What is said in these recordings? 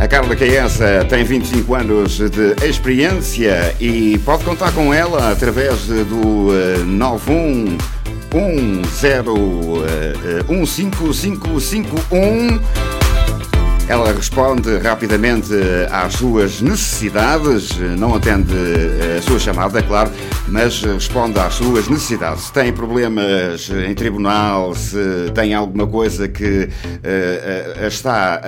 Carla Caessa tem 25 anos de experiência e pode contar com ela através do 911015551. Ela responde rapidamente às suas necessidades, não atende a sua chamada, é claro, mas responde às suas necessidades. Se tem problemas em tribunal, se tem alguma coisa que está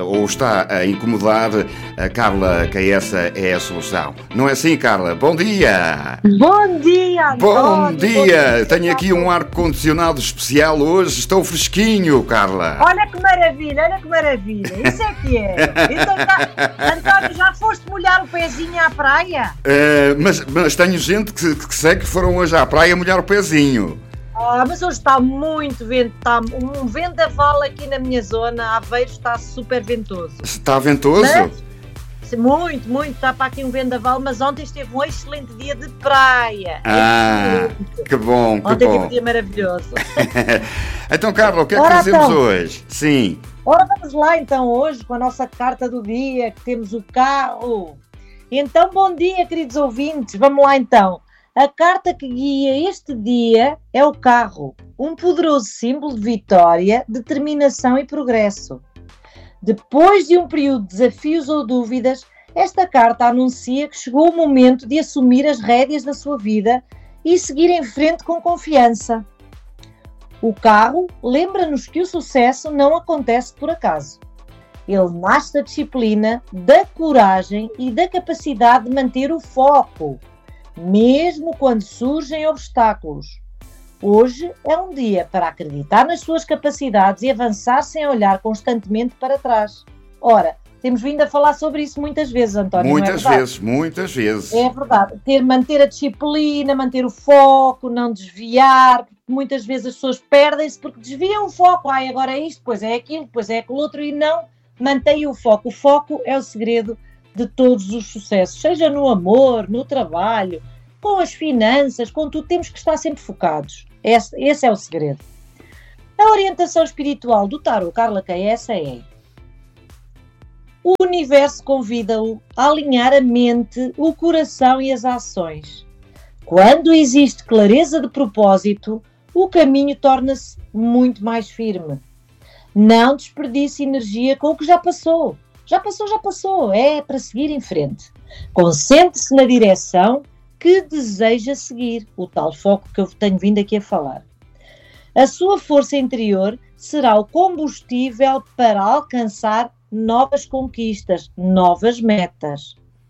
a incomodar, a Carla Caessa é a solução. Não é assim, Carla? Bom dia! Bom dia, António! Bom dia! Tenho aqui um ar-condicionado especial hoje, estou fresquinho, Carla! Olha que maravilha, olha que maravilha! Isso é que é! Então, António, já foste molhar o pezinho à praia? Mas tenho gente que sei que foram hoje à praia molhar o pezinho. Mas hoje está muito vento, está um vendaval aqui na minha zona, Aveiro está super ventoso. Está ventoso? Mas, muito, está para aqui um vendaval, mas ontem esteve um excelente dia de praia. Que bom, que ontem bom. Teve um dia maravilhoso. Então, Carla, o que é que fazemos hoje? Sim. Ora, vamos lá então hoje com a nossa carta do dia, que temos o carro. Então, bom dia, queridos ouvintes, vamos lá então. A carta que guia este dia é o carro, um poderoso símbolo de vitória, determinação e progresso. Depois de um período de desafios ou dúvidas, esta carta anuncia que chegou o momento de assumir as rédeas da sua vida e seguir em frente com confiança. O carro lembra-nos que o sucesso não acontece por acaso. Ele nasce da disciplina, da coragem e da capacidade de manter o foco, mesmo quando surgem obstáculos. Hoje é um dia para acreditar nas suas capacidades e avançar sem olhar constantemente para trás. Ora, temos vindo a falar sobre isso muitas vezes, António. Muitas vezes. É verdade. Manter a disciplina, manter o foco, não desviar. Muitas vezes as pessoas perdem-se porque desviam o foco. Agora é isto, depois é aquilo, depois é aquilo outro e não mantém o foco. O foco é o segredo de todos os sucessos, seja no amor, no trabalho, com as finanças, com tudo. Temos que estar sempre focados. Esse é o segredo. A orientação espiritual do tarô Carla Caessa é: o universo convida-o a alinhar a mente, o coração e as ações. Quando existe clareza de propósito, o caminho torna-se muito mais firme. Não desperdice energia com o que já passou. Já passou. É para seguir em frente. Concentre-se na direção que deseja seguir, o tal foco que eu tenho vindo aqui a falar. A sua força interior será o combustível para alcançar novas conquistas, novas metas.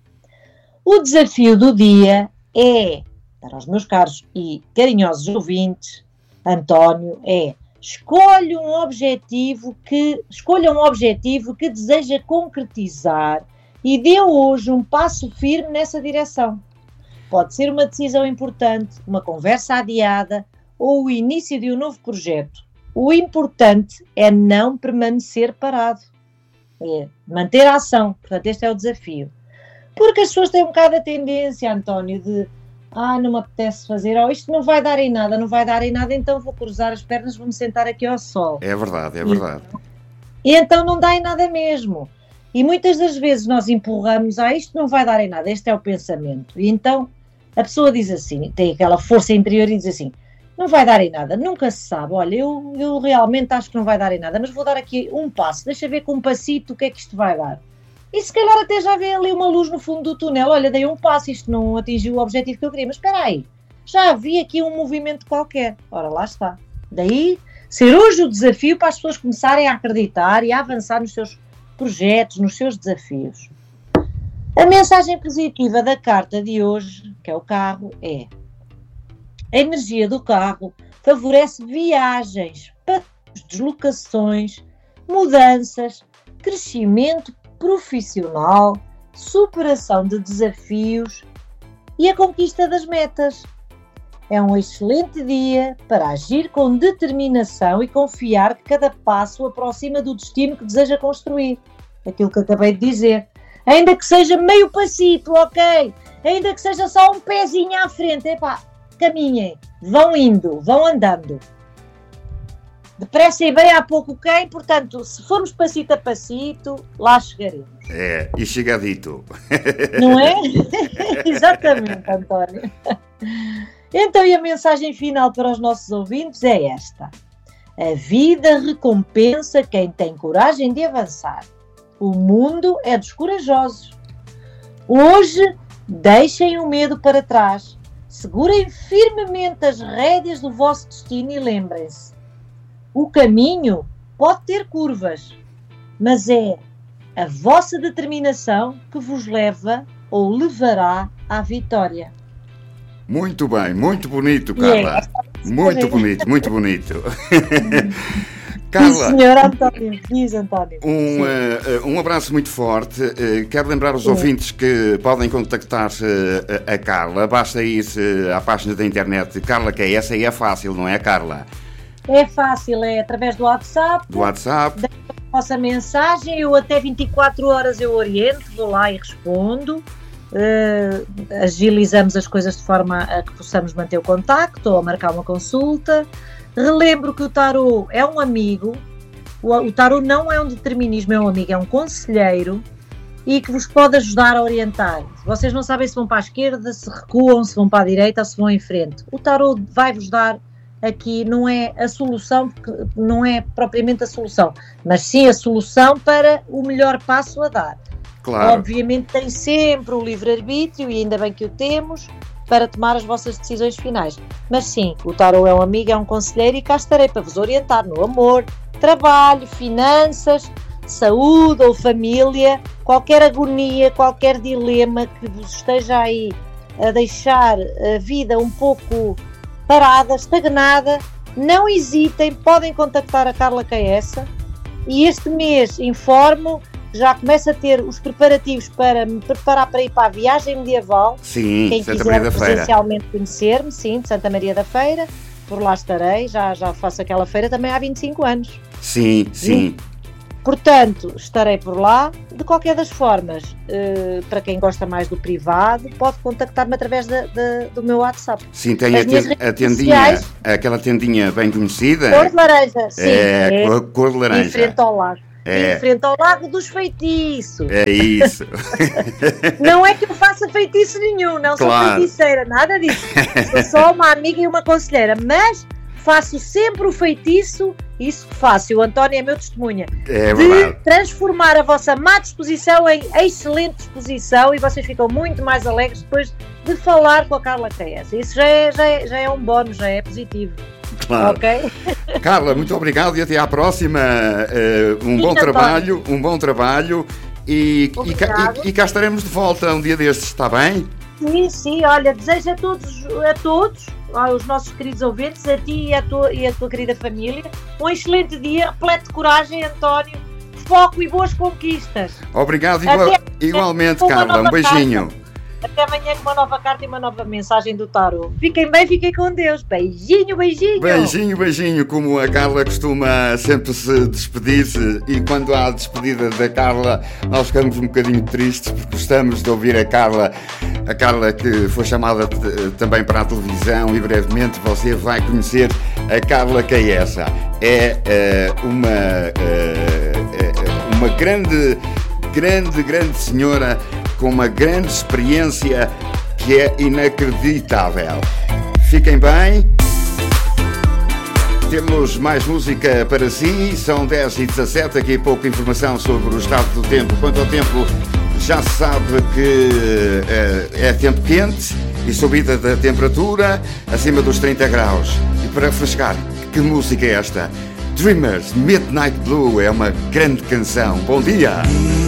O desafio do dia é, para os meus caros e carinhosos ouvintes, António, escolha um objetivo que deseja concretizar e dê hoje um passo firme nessa direção. Pode ser uma decisão importante, uma conversa adiada ou o início de um novo projeto. O importante é não permanecer parado. É manter a ação. Portanto, este é o desafio. Porque as pessoas têm um bocado a tendência, António, de não me apetece fazer, isto não vai dar em nada, então vou cruzar as pernas, vou-me sentar aqui ao sol. É verdade. E então não dá em nada mesmo. E muitas das vezes nós empurramos, isto não vai dar em nada, este é o pensamento. E então a pessoa diz assim, tem aquela força interior e diz assim, não vai dar em nada, nunca se sabe, olha, eu realmente acho que não vai dar em nada, mas vou dar aqui um passo, deixa ver com um passito o que é que isto vai dar. E se calhar até já vê ali uma luz no fundo do túnel, olha, dei um passo, isto não atingiu o objetivo que eu queria, mas espera aí, já havia aqui um movimento qualquer, ora lá está. Daí ser hoje o desafio para as pessoas começarem a acreditar e a avançar nos seus projetos, nos seus desafios. A mensagem positiva da carta de hoje, que é o carro, é: a energia do carro favorece viagens, deslocações, mudanças, crescimento profissional, superação de desafios e a conquista das metas. É um excelente dia para agir com determinação e confiar que cada passo o aproxima do destino que deseja construir. Aquilo que acabei de dizer. Ainda que seja meio passito, ok? Ainda que seja só um pezinho à frente, caminhem, vão indo, vão andando. depressa e bem há pouco quem, portanto, se formos passito a passito, lá chegaremos. E chegadito. Não é? Exatamente, António. Então, e a mensagem final para os nossos ouvintes é esta: a vida recompensa quem tem coragem de avançar. O mundo é dos corajosos. Hoje, deixem o medo para trás. Segurem firmemente as rédeas do vosso destino e lembrem-se: o caminho pode ter curvas, mas é a vossa determinação que vos leva ou levará à vitória. Muito bem, muito bonito, Carla. Muito bonito, muito bonito. Carla, senhor António, diz António. Um abraço muito forte. Quero lembrar os ouvintes que podem contactar a Carla. Basta ir à página da internet Carla KS, aí é fácil, não é, Carla? É fácil, é através do WhatsApp. Do WhatsApp. Da vossa mensagem, eu até 24 horas eu oriento, vou lá e respondo. Agilizamos as coisas de forma a que possamos manter o contacto ou marcar uma consulta. Relembro que o tarô é um amigo, o tarô não é um determinismo, é um amigo, é um conselheiro e que vos pode ajudar a orientar. Se vocês não sabem se vão para a esquerda, se recuam, se vão para a direita ou se vão em frente, o tarô vai-vos dar aqui, não é a solução, porque não é propriamente a solução, mas sim a solução para o melhor passo a dar. Claro. Obviamente tem sempre o livre-arbítrio, e ainda bem que o temos, para tomar as vossas decisões finais. Mas sim, o tarô é um amigo, é um conselheiro e cá estarei para vos orientar no amor, trabalho, finanças, saúde ou família, qualquer agonia, qualquer dilema que vos esteja aí a deixar a vida um pouco parada, estagnada, não hesitem, podem contactar a Carla KS e este mês informo, já começo a ter os preparativos para me preparar para ir para a viagem medieval. Sim, quem Santa quiser Maria da Feira. presencialmente conhecer-me, sim, de Santa Maria da Feira, por lá estarei, já faço aquela feira também há 25 anos. Sim, sim. Portanto, estarei por lá. De qualquer das formas, para quem gosta mais do privado, pode contactar-me através do meu WhatsApp. Sim, tem a tendinha, aquela tendinha bem conhecida. Cor de laranja, sim. Cor de laranja. Em frente ao lago. Em frente ao Lago dos Feitiços. É isso. Não é que eu faça feitiço nenhum, não sou feiticeira, nada disso. Sou só uma amiga e uma conselheira, mas faço sempre o feitiço, isso que faço, e o António é meu testemunha, de transformar a vossa má disposição em excelente disposição, e vocês ficam muito mais alegres depois de falar com a Carla KS. Isso já é um bónus, já é positivo. Claro. Okay? Carla, muito obrigado e até à próxima. Um bom trabalho e cá estaremos de volta um dia destes, está bem? Sim, olha, desejo a todos, aos nossos queridos ouvintes, a ti e a tua querida família, um excelente dia, repleto de coragem, António, foco e boas conquistas. Obrigado, igualmente, Carla, um beijinho. Até amanhã com uma nova carta e uma nova mensagem do tarô. Fiquem bem, fiquem com Deus. Beijinho, beijinho. Beijinho, beijinho, como a Carla costuma sempre se despedir-se, e quando há a despedida da Carla nós ficamos um bocadinho tristes porque gostamos de ouvir a Carla que foi chamada também para a televisão, e brevemente você vai conhecer a Carla KS. É uma grande senhora com uma grande experiência que é inacreditável. Fiquem bem. Temos mais música para si. São 10h17. Daqui a pouco informação sobre o estado do tempo. Quanto ao tempo, já se sabe que é tempo quente e subida da temperatura acima dos 30 graus. E para refrescar, que música é esta? Dreamers, Midnight Blue, é uma grande canção. Bom dia!